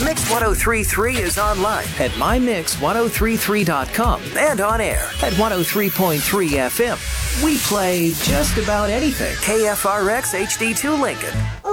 Mix 1033 is online at mymix1033.com and on air at 103.3 FM. We play just about anything. KFRX HD2 Lincoln,